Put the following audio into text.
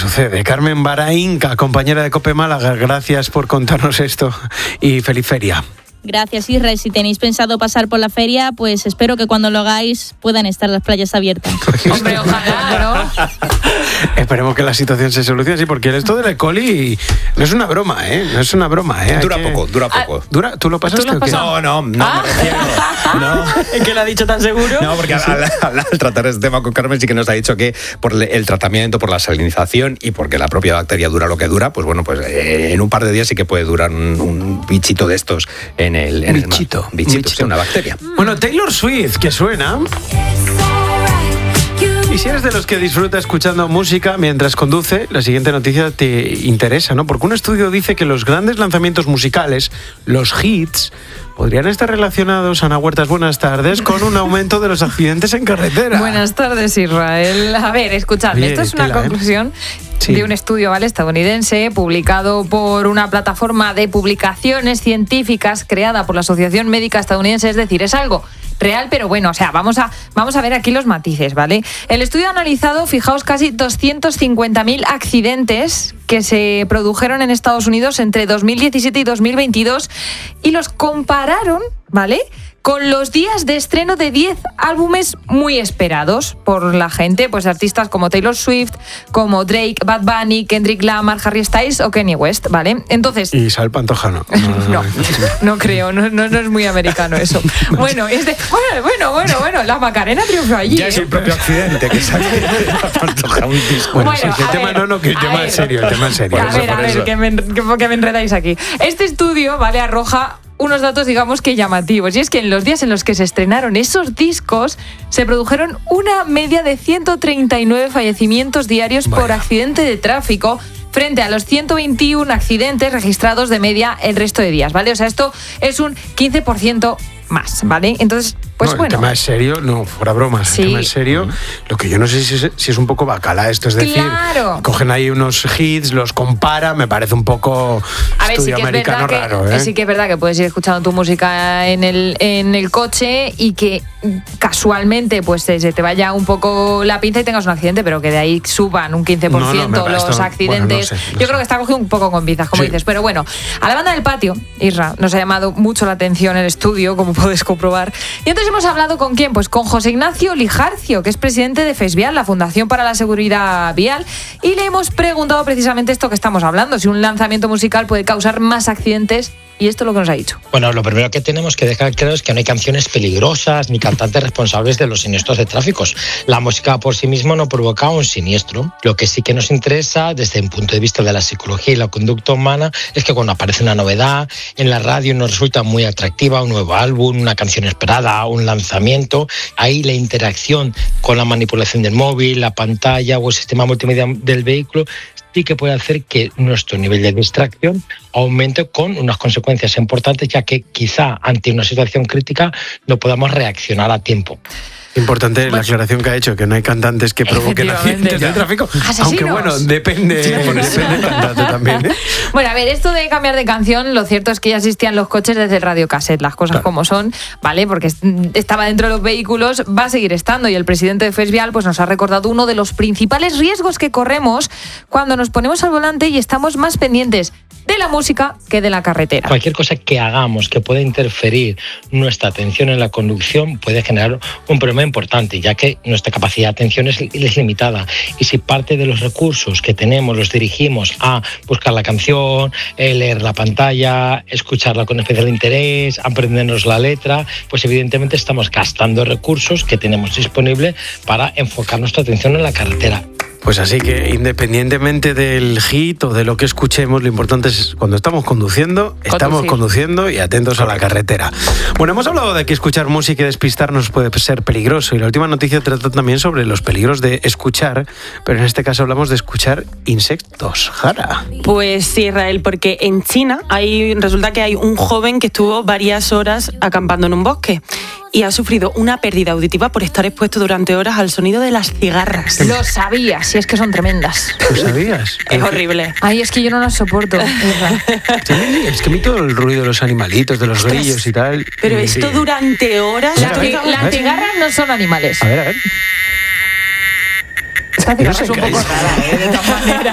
sucede. Carmen Baraínca, compañera de COPE Málaga, gracias por contarnos esto y feliz feria. Gracias, Isra. Y si tenéis pensado pasar por la feria, pues espero que cuando lo hagáis puedan estar las playas abiertas. Hombre, ojalá, ¿no? Esperemos que la situación se solucione, sí, porque esto del E. coli no es una broma, ¿eh? No es una broma, ¿eh? Dura poco. ¿Tú lo pasaste o qué? No, me refiero. No. ¿Es que lo ha dicho tan seguro? No, porque al tratar este tema con Carmen sí que nos ha dicho que por el tratamiento, por la salinización y porque la propia bacteria dura lo que dura, pues bueno, pues en un par de días sí que puede durar un bichito de estos en el bichito, sí, una bacteria. Bueno, Taylor Swift, que suena. Y si eres de los que disfruta escuchando música mientras conduce, la siguiente noticia te interesa, ¿no? Porque un estudio dice que los grandes lanzamientos musicales, los hits, podrían estar relacionados, Ana Huertas, buenas tardes, con un aumento de los accidentes en carretera. Buenas tardes, Israel. A ver, escuchadme, Oye, esto es una conclusión de un estudio, ¿vale?, estadounidense, publicado por una plataforma de publicaciones científicas creada por la Asociación Médica Estadounidense, es decir, es algo real, pero bueno, o sea, vamos a ver aquí los matices, ¿vale? El estudio ha analizado, fijaos, casi 250.000 accidentes que se produjeron en Estados Unidos entre 2017 y 2022 y los compararon, ¿vale?, con los días de estreno de 10 álbumes muy esperados por la gente, pues artistas como Taylor Swift, como Drake, Bad Bunny, Kendrick Lamar, Harry Styles o Kanye West, ¿vale? Entonces... Y Isabel Pantoja no. No creo, no es muy americano eso. Bueno, bueno, la Macarena triunfó allí. Ya es el propio accidente que sale Pantoja un disco. Bueno, sí, que el tema es serio, el tema es serio. A ver, que me enredáis aquí. Este estudio, ¿vale?, arroja unos datos, digamos que llamativos, y es que en los días en los que se estrenaron esos discos se produjeron una media de 139 fallecimientos diarios por accidente de tráfico frente a los 121 accidentes registrados de media el resto de días, ¿vale? O sea, esto es un 15% más, ¿vale? Entonces, pues no, bueno. El tema es serio, no, fuera bromas, sí. El tema es serio. Lo que yo no sé si es un poco bacala esto, es decir, cogen ahí unos hits, los compara, me parece un poco estudio americano raro, ¿eh? Sí que es verdad que puedes ir escuchando tu música en el coche y que casualmente pues se te vaya un poco la pinza y tengas un accidente, pero que de ahí suban un 15% los accidentes. Bueno, no sé. Yo creo que está cogido un poco con pinzas, como dices. Pero bueno, a la banda del patio, Isra, nos ha llamado mucho la atención el estudio, como puedes comprobar. Y entonces hemos hablado con ¿quién? Pues con José Ignacio Lijarcio, que es presidente de FESVIAL, la Fundación para la Seguridad Vial, y le hemos preguntado precisamente esto que estamos hablando, si un lanzamiento musical puede causar más accidentes, y esto es lo que nos ha dicho. Bueno, lo primero que tenemos que dejar claro es que no hay canciones peligrosas ni cantantes responsables de los siniestros de tráfico. La música por sí misma no provoca un siniestro. Lo que sí que nos interesa desde un punto de vista de la psicología y la conducta humana es que cuando aparece una novedad en la radio nos resulta muy atractiva, un nuevo álbum, una canción esperada, un lanzamiento, ahí la interacción con la manipulación del móvil, la pantalla o el sistema multimedia del vehículo sí que puede hacer que nuestro nivel de distracción aumente con unas consecuencias importantes, ya que quizá ante una situación crítica no podamos reaccionar a tiempo. Importante la aclaración que ha hecho, que no hay cantantes que provoquen accidentes de tráfico. ¿Asesinos? Aunque bueno, depende del cantante también, ¿eh? Bueno, a ver, esto de cambiar de canción, lo cierto es que ya existían los coches desde el radiocassette, las cosas como son, ¿vale? Porque estaba dentro de los vehículos, va a seguir estando, y el presidente de FESVIAL pues nos ha recordado uno de los principales riesgos que corremos cuando nos ponemos al volante y estamos más pendientes de la música que de la carretera. Cualquier cosa que hagamos que pueda interferir nuestra atención en la conducción puede generar un problema importante, ya que nuestra capacidad de atención es limitada, y si parte de los recursos que tenemos los dirigimos a buscar la canción, leer la pantalla, escucharla con especial interés, aprendernos la letra, pues evidentemente estamos gastando recursos que tenemos disponibles para enfocar nuestra atención en la carretera. Pues así que independientemente del hit o de lo que escuchemos, lo importante es cuando estamos conduciendo y atentos a la carretera. Bueno, hemos hablado de que escuchar música y despistarnos puede ser peligroso, y la última noticia trata también sobre los peligros de escuchar, pero en este caso hablamos de escuchar insectos. Jara. Pues sí, Israel, porque en China resulta que hay un joven que estuvo varias horas acampando en un bosque y ha sufrido una pérdida auditiva por estar expuesto durante horas al sonido de las cigarras. Lo sabía, si es que son tremendas. ¿Lo sabías? Es horrible. Ay, es que yo no las soporto. Es que a mí todo el ruido de los animalitos, de los grillos y tal. Pero esto durante horas... Las cigarras no son animales. A ver. Esta cigarra es un poco rara, de todas maneras.